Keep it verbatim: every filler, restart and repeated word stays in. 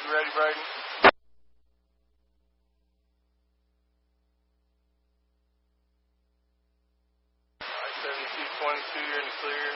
You ready, Braden? seventy-two twenty-two, you're in the clear.